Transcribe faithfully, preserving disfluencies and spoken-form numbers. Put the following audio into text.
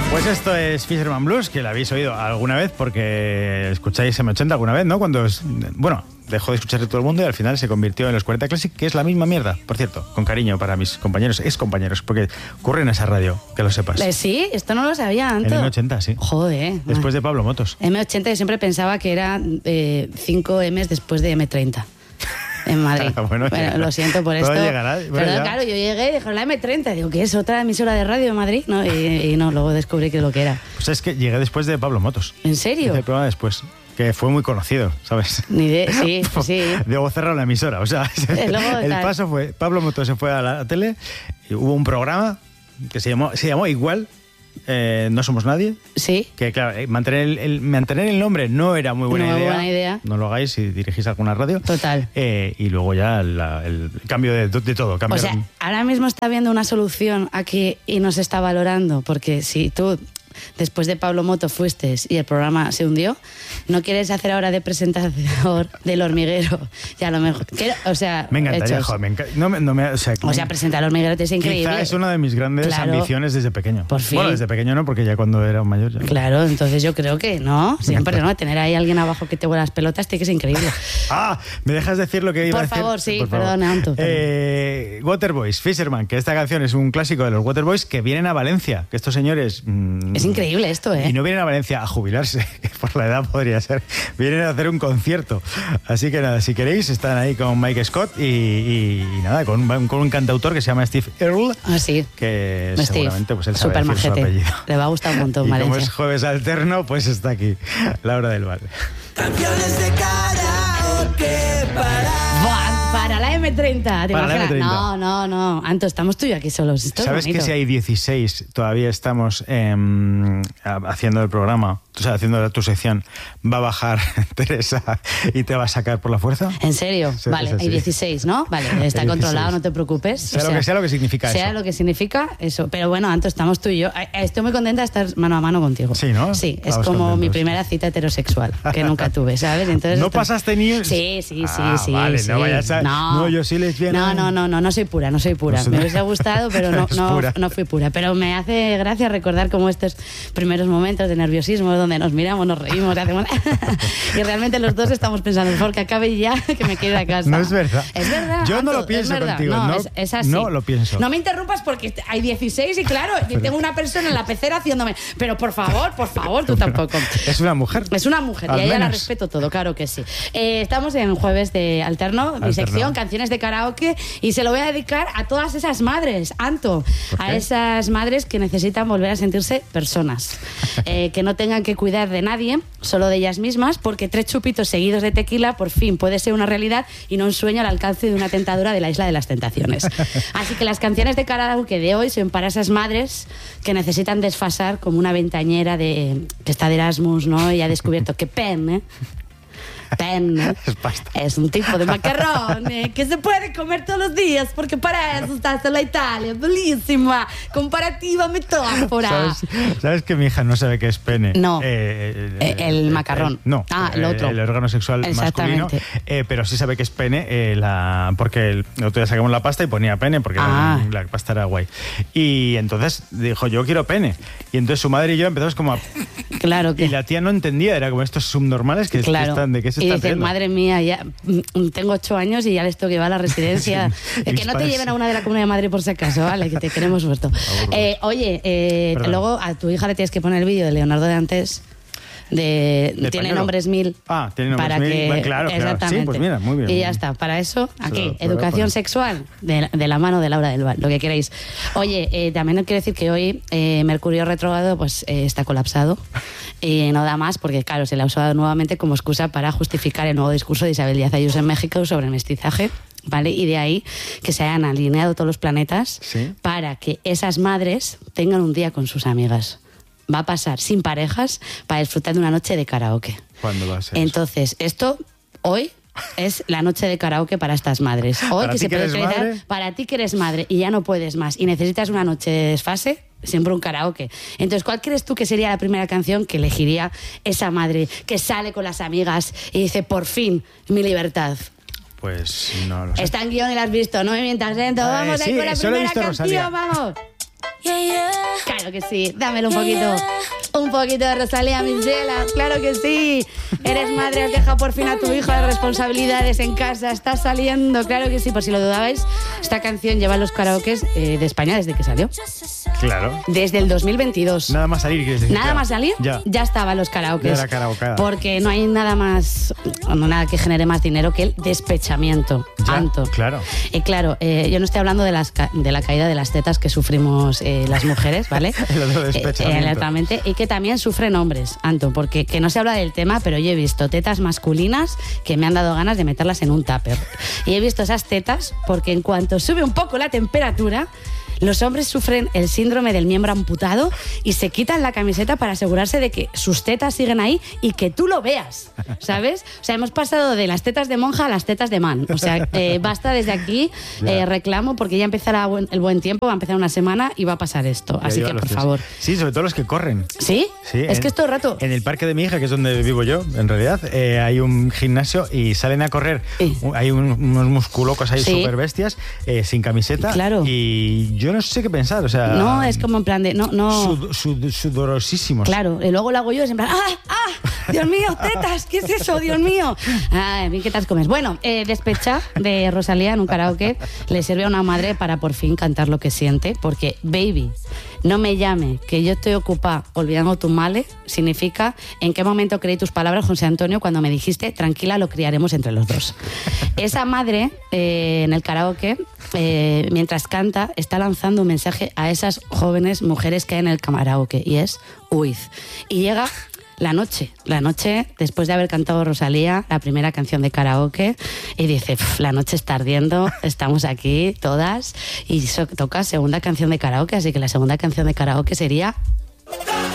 Pues esto es Fisherman Blues, que la habéis oído alguna vez porque escucháis eme ochenta alguna vez, ¿no? Cuando, es, bueno, dejó de escuchar de todo el mundo y al final se convirtió en los cuarenta Classic, que es la misma mierda, por cierto, con cariño para mis compañeros, ex compañeros, porque ocurre en esa radio, que lo sepas. Eh, sí, esto no lo sabía antes. En eme ochenta, sí. Joder. Después de Pablo Motos. eme ochenta yo siempre pensaba que era eh, cinco emes después de eme treinta. En Madrid. bueno, bueno, lo siento por esto. Llegará, bueno, pero ya. claro, yo llegué y dije, la eme treinta, digo, ¿qué es? ¿Otra emisora de radio de Madrid? ¿No? Y, y no, luego descubrí que lo que era. Pues es que llegué después de Pablo Motos. ¿En serio? Hice el programa después, que fue muy conocido, ¿sabes? Ni de, sí, sí. Luego cerraron la emisora, o sea, luego, el tal. paso fue, Pablo Motos se fue a la tele, y hubo un programa que se llamó, se llamó igual, eh, No Somos Nadie. Sí. Que claro, eh, mantener, el, el, mantener el nombre no era muy buena, no idea. buena idea. No lo hagáis si dirigís alguna radio. Total. Eh, y luego ya la, el cambio de, de todo. Cambiaron. O sea, ahora mismo está habiendo una solución aquí y no se está valorando, porque si tú después de Pablo Moto fuiste y el programa se hundió, ¿no quieres hacer ahora de presentador del Hormiguero? Ya a lo mejor. ¿Qué? O sea, me encantaría, hechos. joder, me enca no, me, no me, o sea, o sea, presentar al Hormiguero te es increíble. Quizá es una de mis grandes claro, ambiciones desde pequeño. Por fin. Bueno, desde pequeño no, porque ya cuando era un mayor. Ya. Claro, entonces yo creo que no, siempre no. Tener ahí alguien abajo que te huele las pelotas tiene que ser increíble. Ah, ¿me dejas decir lo que iba por a decir? Favor, sí, por favor, sí, perdón, Anto. Eh, Waterboys, Fisherman, que esta canción es un clásico de los Waterboys que vienen a Valencia, que estos señores... Mmm, es increíble esto, ¿eh? Y no vienen a Valencia a jubilarse, que por la edad podría ser. Vienen a hacer un concierto. Así que nada, si queréis, están ahí con Mike Scott y, y, y nada, con, con un cantautor que se llama Steve Earle. Ah, sí. Que Steve, seguramente pues él sabe super decir su majete. apellido. Le va a gustar un montón, y Valencia. como es jueves alterno, pues está aquí, la hora del bar. Canciones de karaoke para... Buah, para la eme treinta, ¿te Para la imaginas? eme treinta. No, no, no. Anto, estamos tú y yo aquí solos. Esto ¿Sabes es que bonito. si hay dieciséis todavía estamos eh, haciendo el programa, o sea, haciendo tu sección, va a bajar Teresa y te va a sacar por la fuerza? ¿En serio? Sí, vale, hay dieciséis, ¿no? Vale, está hay controlado, dieciséis. no te preocupes. Sea, O lo que sea lo que significa sea eso. lo que significa eso. Pero bueno, Anto, estamos tú y yo. Eh, Estoy muy contenta de estar mano a mano contigo. Sí, ¿no? Sí, es Estamos como contentos. mi primera cita heterosexual, que nunca tuve, ¿sabes? Entonces, ¿No esto- pasaste ni...? Sí, sí, sí, Ah, sí. vale, sí. no vayas a... No, No, yo sí lesbiana. No, no, no, no, no soy pura, no soy pura. Pues Me no. hubiese gustado, pero no, Eres no, pura. no fui pura. Pero me hace gracia recordar como estos primeros momentos de nerviosismo donde nos miramos, nos reímos, hacemos... y realmente los dos estamos pensando, por que acabe ya, que me quiero ir a casa. No es verdad. Es verdad. Yo no Anto, lo pienso es verdad. contigo, No, no- es, es así. no lo pienso. No me interrumpas porque hay dieciséis y claro, y tengo una persona en la pecera haciéndome... Pero por favor, por favor, tú tampoco. Es una mujer. Es una mujer Al y a ella la menos. respeto todo, claro que sí. Eh, estamos en jueves de Alterno, mi Alterno. sección, canciones de karaoke, y se lo voy a dedicar a todas esas madres, Anto, ¿Por a qué? esas madres que necesitan volver a sentirse personas, eh, que no tengan que cuidar de nadie, solo de ellas mismas, porque tres chupitos seguidos de tequila por fin puede ser una realidad y no un sueño al alcance de una tentadora de la Isla de las Tentaciones. Así que las canciones de karaoke de hoy son para esas madres que necesitan desfasar como una ventañera de que está de Erasmus, ¿no? Y ha descubierto que penne, penne Es pasta. es un tipo de macarrón eh, que se puede comer todos los días porque para eso está en la Italia. Bellísima, comparativa metáfora. ¿Sabes, ¿Sabes que mi hija no sabe qué es pene? No. Eh, Eh, el macarrón. no. Ah, el otro. El órgano sexual masculino. Exactamente. Eh, pero sí sabe que es pene, eh, la, porque el el otro día sacamos la pasta y ponía pene, porque Ah. la, la pasta era guay. Y entonces dijo, yo quiero pene. Y entonces su madre y yo empezamos como a... Claro que Y la tía no entendía, era como estos subnormales que, que claro. están, ¿de qué se y están dices, riendo? madre mía, ya mm, tengo ocho años y ya les tengo que llevar a la residencia. Sí, Eh, que no te dispares. lleven a una de la Comunidad de Madrid por si acaso, ¿vale? Que te queremos muerto. Eh, oye, eh, Perdón. luego a tu hija le tienes que poner el vídeo de Leonardo de antes. De, ¿De tiene pañuelo? nombres mil. Ah, tiene nombres para mil. que, Bueno, claro, claro. exactamente. Sí, pues mira, muy bien, Y muy ya bien. está. Para eso, aquí, lo- lo voy a educación poner. sexual de, de la mano de Laura del Val, lo que queréis. Oye, eh, también quiero decir que hoy eh, Mercurio retrógrado pues eh, está colapsado y no da más porque, claro, se le ha usado nuevamente como excusa para justificar el nuevo discurso de Isabel Díaz Ayuso en México sobre el mestizaje. ¿Vale? Y de ahí que se hayan alineado todos los planetas Sí. para que esas madres tengan un día con sus amigas. Va a pasar sin parejas para disfrutar de una noche de karaoke. ¿Cuándo va a ser eso? Entonces, esto hoy es la noche de karaoke para estas madres. Hoy ¿Para que ti se que puede eres utilizar madre? para ti que eres madre y ya no puedes más y necesitas una noche de desfase, siempre un karaoke. Entonces, ¿cuál crees tú que sería la primera canción que elegiría esa madre que sale con las amigas y dice, por fin, mi libertad? Pues no lo sé. Está en guión y la has visto, no me mientas, ¿eh? Entonces, Eh, vamos a sí, ir con la solo he primera visto canción, Rosalía. vamos. Yeah, yeah. Claro que sí, dámelo un poquito. Un poquito de Rosalía, Michela, claro que sí. Eres madre, has dejado por fin a tu hijo las responsabilidades en casa, estás saliendo, claro que sí. Por si lo dudabais, esta canción lleva en los karaokes eh, de España desde que salió. Claro. Desde el dos mil veintidós. Nada más salir. ¿Quieres decir? Nada Ya. más salir, Ya. ya estaba en los karaokes. Ya era karaokeada. Porque no hay nada más, no nada que genere más dinero que el despechamiento. Ya, Anto. claro. Y claro, eh, yo no estoy hablando de, las ca- de la caída de las tetas que sufrimos eh, las mujeres, ¿vale? El otro despechamiento. Eh, exactamente. Y que también sufren hombres, Anto, porque que no se habla del tema, pero yo he visto tetas masculinas que me han dado ganas de meterlas en un tupper. Y he visto esas tetas porque en cuanto sube un poco la temperatura, los hombres sufren el síndrome del miembro amputado y se quitan la camiseta para asegurarse de que sus tetas siguen ahí y que tú lo veas, ¿sabes? O sea, hemos pasado de las tetas de monja a las tetas de man. O sea, eh, basta desde aquí, eh, reclamo, porque ya empezará buen- el buen tiempo, va a empezar una semana y va a pasar esto. Ya Así llevan que, los por tíos. favor. Sí, sobre todo los que corren. ¿Sí? Sí, es en- que es todo el rato. En el parque de mi hija, que es donde vivo yo, en realidad, eh, hay un gimnasio y salen a correr. Sí. Un- Hay un- unos musculocos ahí Sí. súper bestias, eh, sin camiseta. Claro. Y yo no sé qué pensar, o sea... No, es como en plan de... No, no. sud- sud- sudorosísimos. Claro, y luego lo hago yo, es en plan, ¡ah, ah! ¡Dios mío, tetas! ¿Qué es eso, Dios mío? Ay, bien, ¿qué tal comes? Bueno, eh, Despecha de Rosalía en un karaoke le sirve a una madre para por fin cantar lo que siente, porque, baby, no me llame, que yo estoy ocupada olvidando tu male, significa en qué momento creí tus palabras, José Antonio, cuando me dijiste, tranquila, lo criaremos entre los dos. Esa madre, eh, en el karaoke, eh, mientras canta, está lanzando un mensaje a esas jóvenes mujeres que hay en el karaoke, y es, huid. Y llega la noche, la noche después de haber cantado Rosalía, la primera canción de karaoke, y dice, la noche está ardiendo, estamos aquí todas, y so- toca segunda canción de karaoke, así que la segunda canción de karaoke sería